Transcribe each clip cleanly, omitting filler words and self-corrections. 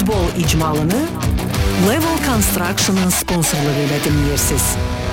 Futbol icmalını Level Construction'ın sponsorluğu ilə dinləyirsiniz.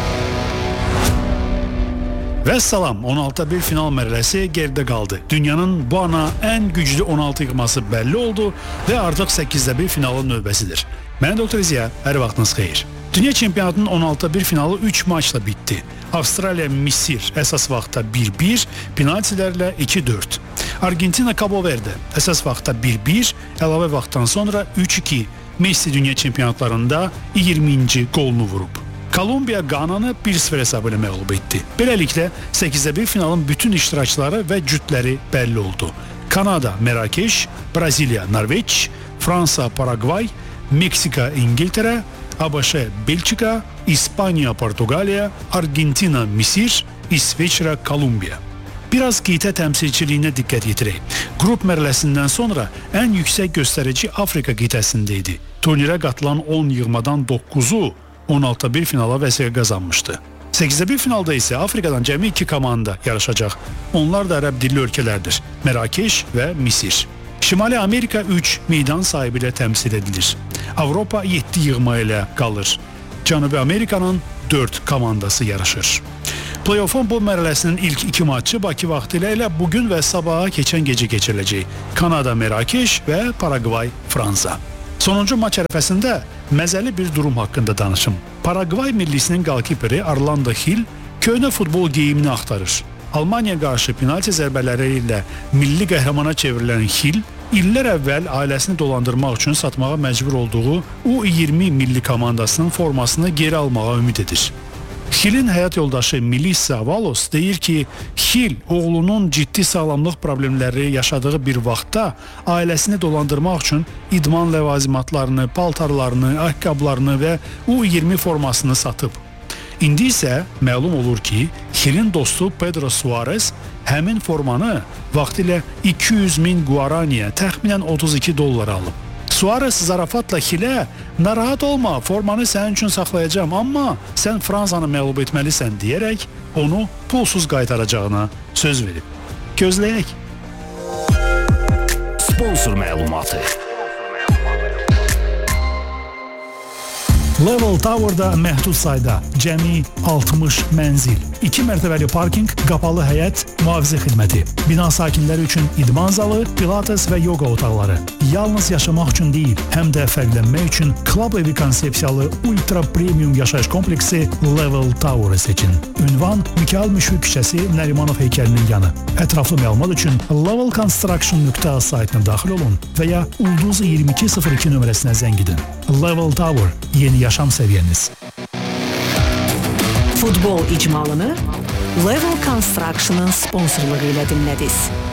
Və salam, 16-1 final mərhələsi geridə qaldı. Dünyanın bu ana ən güclü 16 yığması bəlli oldu və artıq 8-1 finalın növbəsidir. Mən Dr. Ziya, hər vaxtınız xeyir. Dünya çempionatının 16-1 finalı 3 maçla bitdi. Avstraliya-Misir əsas vaxtda 1-1, penaltilərlə 2-4. Argentina-Cabo Verde əsas vaxtda 1-1, əlavə vaxtdan sonra 3-2. Messi dünya çempionatlarında 20-ci qolunu vurub. Kolumbiya Qananı 1-0 hesabı ilə məğlub etdi. Beləliklə 8-1 finalın bütün iştirakçıları və cütləri bəlli oldu. Kanada Mərakeş, Braziliya Norveç, Fransa Paragvay, Meksika İngiltərə, ABŞ Belçika, İspaniya Portuqaliya, Argentina Misir, İsveçrə Kolumbiya. Biraz qitə təmsilçiliyinə diqqət yetirək. Qrup mərhələsindən sonra ən yüksək göstərici Afrika qitəsində idi. Turnirə qatılan 10 yığmadan 9-u 16-1 finala vəsiqə qazanmışdı. 8-1 finalda isə Afrikadan cəmi 2 komanda yarışacaq. Onlar da ərəb dilli ölkələrdir. Mərakeş və Misir. Şimali Amerika 3 meydan sahibi ilə təmsil edilir. Avropa 7 yığma ilə qalır. Cənubi Amerikanın 4 komandası yarışır. Play-off'un bu mərhələsinin ilk 2 maçı Bakı vaxtı ilə bugün və sabaha keçən gecə keçiriləcək. Kanada Mərakeş və Paragvay Fransa. Sonuncu maç ərəfəsində məzəli bir durum haqqında danışım. Paragvay millisinin qalkiperi Arlando Hill köhnə futbol geyimini axtarır. Almaniya qarşı penalti zərbələri ilə milli qəhrəmana çevrilən Hill illər əvvəl ailəsini dolandırmaq üçün satmağa məcbur olduğu U20 milli komandasının formasını geri almağa ümid edir. Hill'in həyat yoldaşı Melissa Valos deyir ki, Hill oğlunun ciddi sağlamlıq problemləri yaşadığı bir vaxtda ailəsini dolandırmaq üçün idman ləvazimatlarını, paltarlarını, ayaqqabılarını və U20 formasını satıb. İndi isə məlum olur ki, Hill'in dostu Pedro Suarez həmin formanı vaxtilə 200.000 guaraniyə, təxminən $32 alıb. Suarez zarafatla Hill'ə narahat olma, formanı sənin üçün saxlayacağam, amma sən Fransanı məğlub etməlisən deyərək onu pulsuz qaytaracağına söz verib. Gözləyək. Sponsor məlumatı. Level Tower'da məhdud sayda cəmi 60 mənzil, 2 mərtəbəli parking, qapalı həyət, mühafizə xidməti, bina sakinləri üçün idman zalı, pilates və yoga otaqları. Yalnız yaşamaq üçün deyil, həm də fərqlənmək üçün klub evi konsepsiyalı ultra premium yaşayış kompleksi Level Tower'ı seçin. Ünvan Mikayıl Müşfiq küçəsi Nərimanov heykəlinin yanı. Ətraflı məlumat üçün levelconstruction.a saytına daxil olun və ya Ulduz 2202 nömrəsinə zəng edin. Level Tower, yeni yaşam səviyyəniz. Futbol icmalını Level Construction'ın sponsorluğu ilə dinlədiniz.